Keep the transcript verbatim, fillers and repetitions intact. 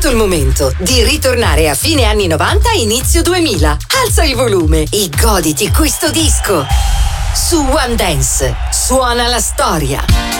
giunto il momento di ritornare a fine anni novanta e inizio duemila. Alza il volume e goditi questo disco. Su One Dance suona la storia.